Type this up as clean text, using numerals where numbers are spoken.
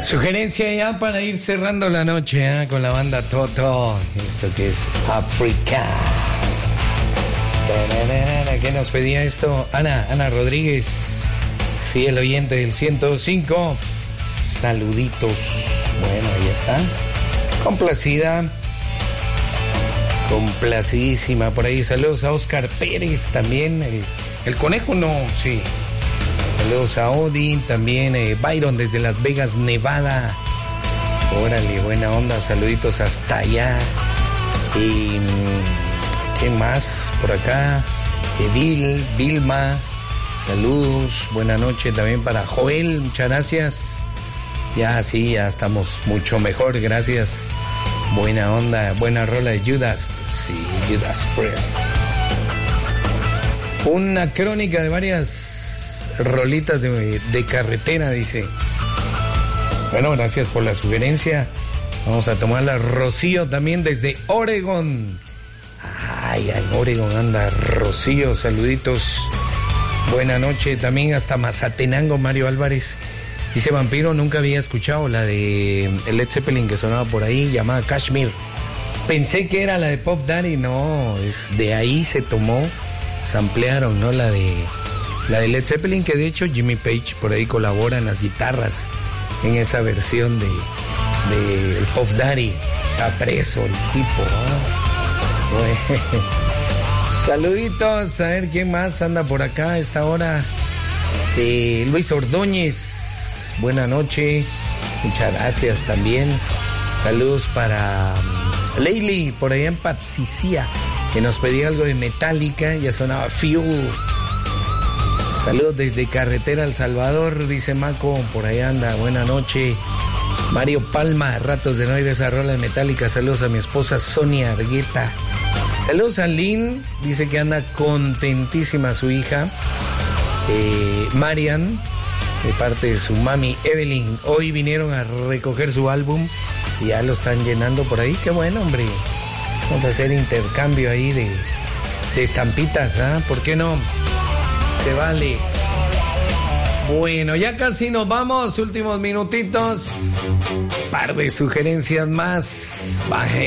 Sugerencia ya para ir cerrando la noche con la banda Toto. Esto que es África. ¿Qué nos pedía esto? Ana Rodríguez, fiel oyente del 105. Saluditos. Bueno, ahí está. Complacidísima por ahí. Saludos a Oscar Pérez también. El conejo no, sí. Saludos a Odin también. Byron desde Las Vegas, Nevada. Órale, buena onda. Saluditos hasta allá. Y ¿qué más por acá? Edil, Vilma. Saludos. Buena noche también para Joel. Muchas gracias. Ya estamos mucho mejor. Gracias. Buena onda. Buena rola de Judas. Sí, Judas Priest. Una crónica de varias rolitas de carretera, dice. Bueno, gracias por la sugerencia. Vamos a tomarla. Rocío también desde Oregón. Ay, en Oregón anda Rocío. Saluditos. Buena noche también hasta Mazatenango, Mario Álvarez. Dice Vampiro, nunca había escuchado la de Led Zeppelin que sonaba por ahí, llamada Kashmir. Pensé que era la de Puff Daddy, no, de ahí se tomó, se ampliaron, ¿no? La de Led Zeppelin, que de hecho Jimmy Page por ahí colabora en las guitarras en esa versión de el Puff Daddy. Está preso el tipo, ¿no? Bueno. Saluditos, a ver quién más anda por acá a esta hora. Luis Ordóñez. Buena noche, muchas gracias también. Saludos para Leili, por allá en Patsicía, que nos pedía algo de Metallica, ya sonaba Fuel. Saludos desde Carretera El Salvador, dice Maco, por ahí anda, buena noche. Mario Palma, ratos de no ir a esa rola de Metallica. Saludos a mi esposa Sonia Argueta. Saludos a Lynn, dice que anda contentísima su hija. Marian, de parte de su mami Evelyn. Hoy vinieron a recoger su álbum y ya lo están llenando por ahí. Qué bueno, hombre. Vamos a hacer intercambio ahí de estampitas, ¿ah? ¿Por qué no? Se vale. Bueno, ya casi nos vamos. Últimos minutitos. Par de sugerencias más. Baje.